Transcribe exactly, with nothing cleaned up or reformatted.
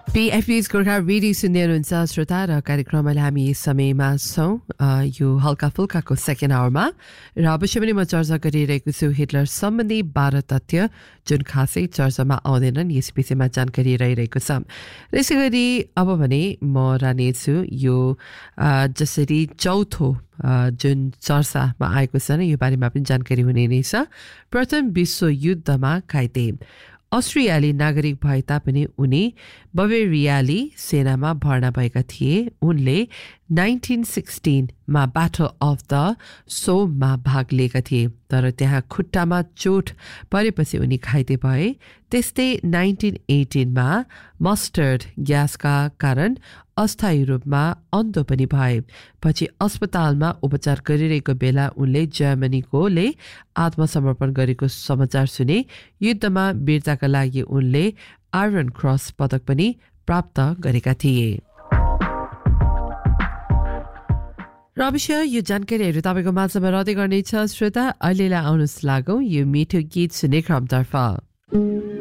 पीएफपी's Gorkha radio सुन्दै हुनुहुन्छ श्रोता र कार्यक्रममा हामी यस समयमा छौँ यो हल्का फुल्काको सेकेन्ड आवरमा र अवश्य पनि म चर्चा गरिरहेको छु हिटलर सम्बन्धी बाह्र तथ्य जुन खासै चर्चामा आउँदैनन् यस विषयमा जानकारी रहिरहेको छ। त्यसै गरी अब भने म रहनेछु यो जसरी चौथो जुन चर्चामा आएको छ यो बारेमा पनि जानकारी हुने नै छ। प्रथम विश्वयुद्धमा घाइते अस्ट्रियाली नागरिक भए तापनि उनी बवेरियाली सेनामा भर्ना भएका थिए। उनले नाइन्टिन सिक्सटिनमा ब्याटल अफ द सोममा भाग लिएका थिए तर त्यहाँ खुट्टामा चोट परेपछि उनी घाइते भए। त्यस्तै नाइन्टिन एटिनमा मस्टर्ड ग्यासका कारण अस्थायी रूपमा अन्धो पनि भए। पछि अस्पतालमा उपचार गरिरहेको बेला उनले जर्मनीकोले आत्मसमर्पण गरेको समाचार सुने। युद्धमा वीरताका लागि उनले आयरन क्रस पदक पनि प्राप्त गरेका थिए। र अवश्य यो जानकारीहरू तपाईँको माझमा रहँदै गर्नेछ श्रोता। अहिलेलाई आउनुहोस् लागौँ यो मिठो गीत सुन्ने क्रमतर्फ।